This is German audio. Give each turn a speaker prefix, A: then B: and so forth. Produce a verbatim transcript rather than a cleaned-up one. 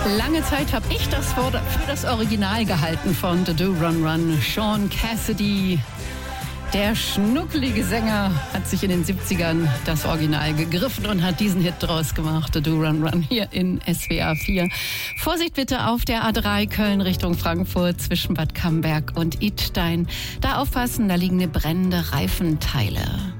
A: Lange Zeit habe ich das für das Original gehalten von The Do Run Run. Sean Cassidy, der schnuckelige Sänger, hat sich in den siebzigern das Original gegriffen und hat diesen Hit draus gemacht, The Do Run Run, hier in S W R vier. Vorsicht bitte auf der A drei Köln Richtung Frankfurt zwischen Bad Camberg und Idstein. Da aufpassen, da liegen brennende Reifenteile.